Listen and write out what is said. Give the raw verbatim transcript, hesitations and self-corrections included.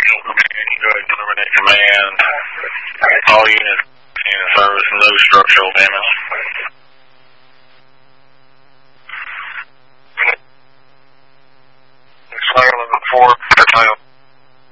Terminate command. All units in service, no structural damage. Slayer eleven four,